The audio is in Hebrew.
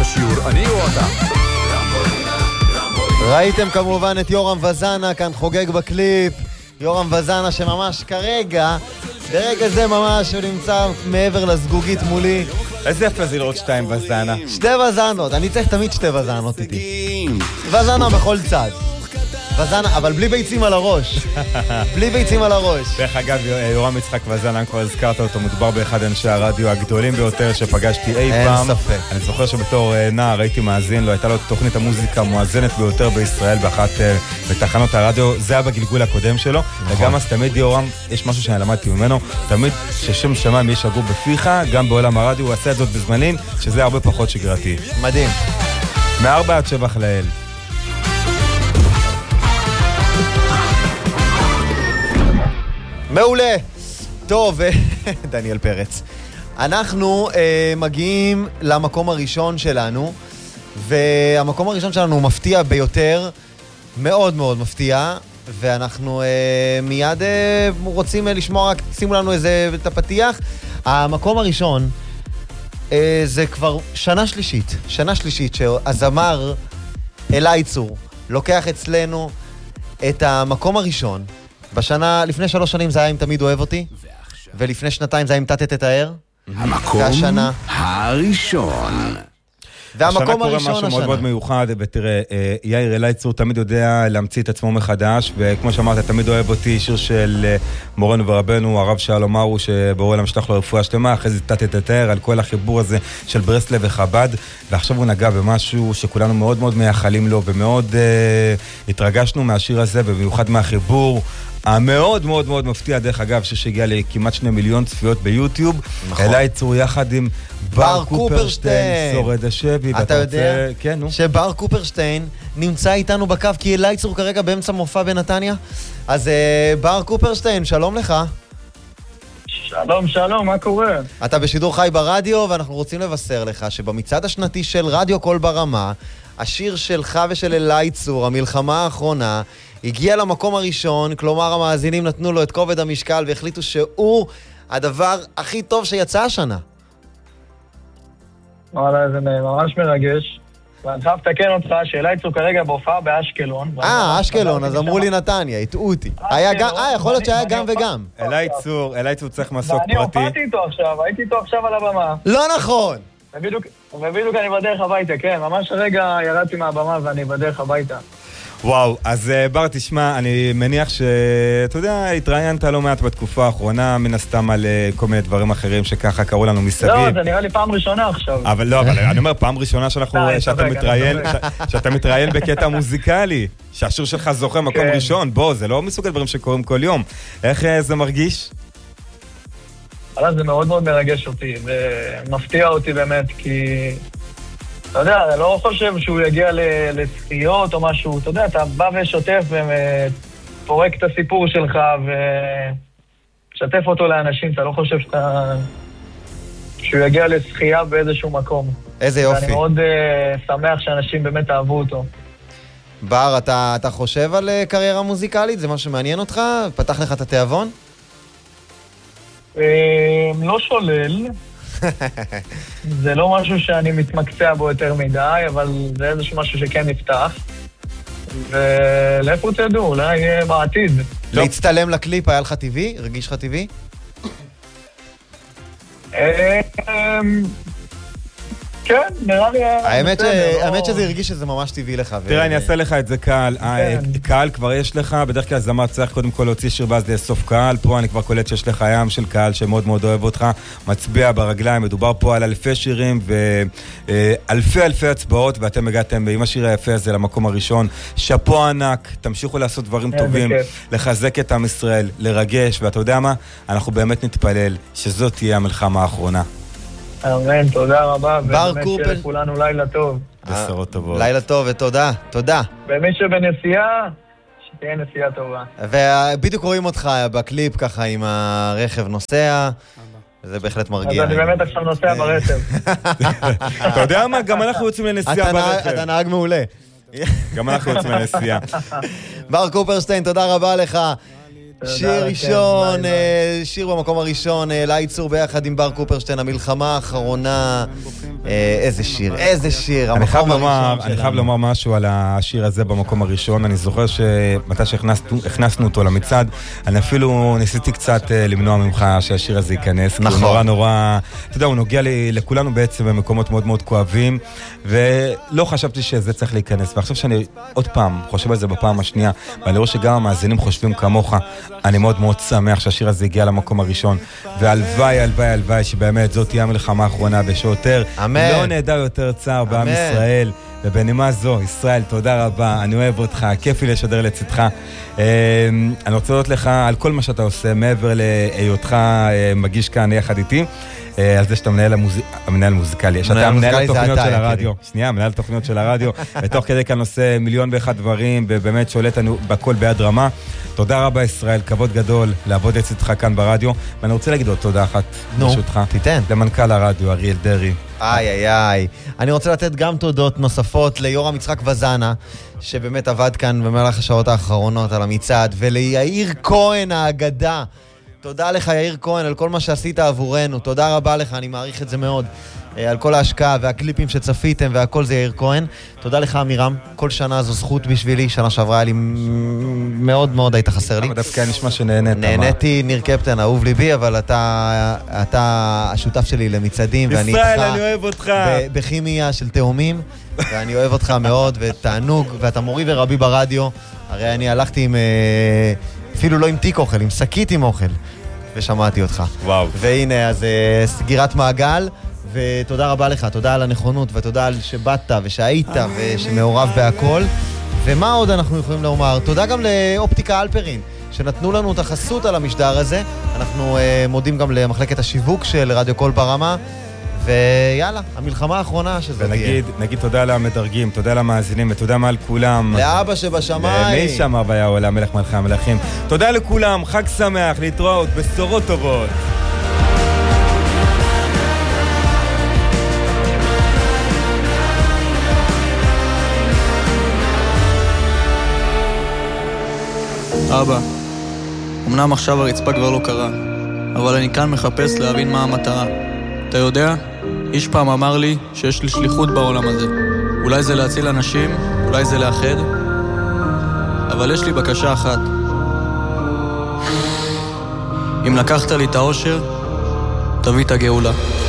השיעור אני או אתה. ראיתם כמובן את יורם וזנה כאן חוגג בקליפ. יורם וזנה שממש כרגע, ברגע זה ממש הוא נמצא מעבר לסגוגית מולי. איזה יפה זה לראות שתיים וזנה. שתי וזנות, אני צריך תמיד שתי וזנות איתי. וזנה בכל צד. וזנה, אבל בלי ביצים על הראש. בלי ביצים על הראש. דרך אגב, יורם יצחק וזנה, כבר הזכרת אותו, מדובר באחד אנשי הרדיו הגדולים ביותר שפגשתי אי פעם. אין ספק. אני זוכר שבתור נער הייתי מאזין לו, הייתה לו תוכנית המוזיקה המואזנת ביותר בישראל באחת בתחנות הרדיו, זה היה בגלגול הקודם שלו. וגם אז תמיד יורם, יש משהו שאני למדתי ממנו, תמיד ששם שמיים יש אגור בפיך, גם בעולם הרדיו, הוא עשה את זאת בזמנים, שזה הרבה פחות שגרתי. מדהים. 4 עד 7 לאל. מעולה. טוב, דניאל פרץ. אנחנו מגיעים למקום הראשון שלנו, והמקום הראשון שלנו מפתיע ביותר, מאוד מאוד מפתיע, ואנחנו מיד רוצים לשמוע, רק שימו לנו את הפתיח. המקום הראשון זה כבר שנה שלישית שהזמר אלי צור לוקח אצלנו את המקום הראשון. לפני 3 שנים זה היה אם תמיד אוהב אותי, ולפני 2 זה היה אם תתת את הער. המקום הראשון. והמקום הראשון השנה קורה משהו מאוד מאוד מיוחד, ותראה, יאיר אלי צור תמיד יודע להמציא את עצמו מחדש, וכמו שאמרת, תמיד אוהב אותי, שיר של מורנו ורבנו, הרב שלום ארו, שבורא למשלח לו רפואה שלמה, אחרי זה תתת את הער, על כל החיבור הזה של ברסלב וחב"ד, ועכשיו הוא נגע במשהו שכולנו מאוד מאוד מייחלים לו, ומאוד התרגשנו מהשיר הזה, ובמיוחד מהחיבור, המאוד מאוד מאוד מפתיע, דרך אגב, שהגיע לכמעט 2 מיליון צפיות ביוטיוב. אלי צור יחד עם בר קופרשטיין, שורד השבי. אתה יודע שבר קופרשטיין נמצא איתנו בקו, כי אלי צור כרגע באמצע מופע בנתניה. אז בר קופרשטיין, שלום לך. שלום, שלום, מה קורה? אתה בשידור חי ברדיו, ואנחנו רוצים לבשר לך שבמצעד השנתי של רדיו קול ברמה, השיר שלך ושל אלי צור, המלחמה האחרונה, הגיע למקום הראשון, כלומר המאזינים נתנו לו את כובד המשקל והחליטו שהוא הדבר הכי טוב שיצא השנה. וואלה, זה ממש מרגש. ואני חייב לתקן אותך שאלי צור כרגע בהופעה באשקלון. אשקלון, אז אמרו לי נתניה, הטעו אותי. יכול להיות שהיה גם וגם. אלי צור צריך מסוק פרטי. אני הופעתי איתו עכשיו, הייתי איתו עכשיו על הבמה. לא נכון! ובדיוק אני בדרך הביתה, כן, ממש רגע ירדתי מהבמה ואני בדרך הביתה. וואו, אז בר, תשמע, אני מניח שאתה יודע, התראיינת לא מעט בתקופה האחרונה, מן הסתם על כל מיני דברים אחרים שככה קראו לנו מסביב. לא, זה נראה לי פעם ראשונה עכשיו. אבל אני אומר, פעם ראשונה שאתה מתראיין בקטע מוזיקלי, שהשיר שלך זוכה מקום ראשון, בוא, זה לא מסוג הדברים שקורים כל יום. איך זה מרגיש? זה מאוד מאוד מרגש אותי, ומפתיע אותי באמת, כי אתה יודע, אני לא חושב שהוא יגיע לזכיות או משהו, אתה יודע, אתה בא ושוטף ופורק את הסיפור שלך ושתף אותו לאנשים, אתה לא חושב שהוא יגיע לזכייה באיזשהו מקום. איזה יופי. ואני מאוד שמח שאנשים באמת אהבו אותו. בר, אתה חושב על קריירה מוזיקלית? זה משהו שמעניין אותך? פתח לך את התיאבון? לא שולל. זה לא משהו שאני מתמקצע בו יותר מדי, אבל זה איזשהו משהו שכן נפתח. ולאיפה תדעו, אולי יהיה בעתיד. להצטלם לקליפ היה לך טבעי? הרגיש לך טבעי? כן, נראה לי... האמת שזה הרגיש שזה ממש טבעי לך. תראה, אני אעשה לך את זה קהל. קהל כבר יש לך, בדרך כלל זמר צריך קודם כל להוציא שיר ואז לאסוף קהל. פה אני כבר קולט שיש לך ים של קהל שמאוד מאוד אוהב אותך, מצביע ברגליים, מדובר פה על אלפי שירים ואלפי הצבעות, ואתם הגעתם עם השיר היפה הזה למקום הראשון. שפו ענק, תמשיכו לעשות דברים טובים, לחזק את עם ישראל, לרגש, ואתה יודע מה? אנחנו באמת נתפלל שזאת תהיה המלחמה האחרונה. אמן, תודה רבה, ובאמת שיהיה לכולנו לילה טוב. בשורות טובות. לילה טוב ותודה, תודה. ומי שבנסיעה, שתהיה נסיעה טובה. ובדיוק רואים אותך בקליפ ככה עם הרכב נוסע, זה בהחלט מרגיע. אז אני באמת עכשיו נוסע ברכב. אתה יודע מה? גם אנחנו יוצאים לנסיעה ברכב. אתה נהג מעולה. גם אנחנו יוצאים לנסיעה. בר קופרשטיין, תודה רבה לך. שיר ראשון, שיר במקום הראשון, אלי צור ביחד עם בר קופרשטיין, המלחמה האחרונה. איזה שיר, המקום הראשון שלנו. אני חייב לומר משהו על השיר הזה במקום הראשון. אני זוכר שמתי שהכנסנו אותו למצעד, אני אפילו ניסיתי קצת למנוע ממך שהשיר הזה ייכנס. נכון. הוא נורא, אתה יודע, הוא נוגע לכולנו בעצם במקומות מאוד מאוד כואבים, ולא חשבתי שזה צריך להיכנס. ועכשיו שאני עוד פעם חושב על זה בפעם השנייה, ואני רואה שגם המאזינים חושבים כמוך, אני מאוד מאוד שמח שהשיר הזה הגיע למקום הראשון, והלוואי שבאמת זאת תהיה המלחמה האחרונה בשוטר. אמן. לא נדע יותר צער בעם ישראל, ובנימה זו, ישראל, תודה רבה, אני אוהב אותך, כיף לי לשדר לצדך. אני רוצה להודות לך על כל מה שאתה עושה, מעבר להיותך מגיש כאן יחד איתי, על זה שאתה מנהל מוזיקלי. שאתה מנהל התוכניות של הרדיו. שנייה, מנהל התוכניות של הרדיו, ותוך כדי כאן עושה 1,001,000 דברים, ובאמת שולט לנו בכל ביד רמה. תודה רבה ישראל, כבוד גדול לעבוד לצדך כאן ברדיו, ואני רוצה להגיד עוד תודה אחת, ברשותך. תיתן. למנכ"ל הרדיו, אריאל דרי. איי. אני רוצה לתת גם תודות נוספות ליורם יצחק וזנה, שבאמת עבד כאן במהלך השעות האחרונות על המצעד, וליאיר כהן האגדה. תודה לך יאיר כהן על כל מה שעשית עבורנו, תודה רבה לך, אני מעריך את זה מאוד, על כל ההשקעה והקליפים שצפיתם והכל זה יאיר כהן. תודה לך אמירם, כל שנה זו זכות בשבילי, שנה שעברה היה לי מאוד מאוד היית חסר לי. דווקא נשמע שנהנית. נהניתי, ניר קפטן, אהוב ליבי, אבל אתה השותף שלי למצעדים, ואני איתך. ישראל, אני אוהב אותך. בכימיה של תאומים, ואני אוהב אותך מאוד, ותענוג, ואתה מורי ורבי ברדיו. הרי אני הלכתי עם, אפילו לא עם תיק אוכל, עם שקית עם אוכל, ושמעתי אותך. וואו. והנה, אז סגירת מעגל. ותודה רבה לך, תודה על הנכונות, ותודה על שבאת ושהיית ושמעורב בהכל. ומה עוד אנחנו יכולים לומר? תודה גם לאופטיקה אלפרין, שנתנו לנו את החסות על המשדר הזה. אנחנו מודים גם למחלקת השיווק של רדיו קול ברמה. ויאללה, המלחמה האחרונה שזה תהיה. ונגיד תודה למדרגים, תודה למאזינים, ותודה מעל כולם. לאבא שבשמיים. מי שמר והיה עולה, מלך מלכי המלכים. תודה לכולם, חג שמח, להתראות, בשורות טובות. אבא, אמנם עכשיו הרצפה כבר לא קרה, אבל אני כאן מחפש להבין מה המטרה. אתה יודע, איש פעם אמר לי שיש לי שליחות בעולם הזה. אולי זה להציל אנשים, אולי זה לאחד, אבל יש לי בקשה אחת. אם לקחת לי את האושר, תביא את הגאולה.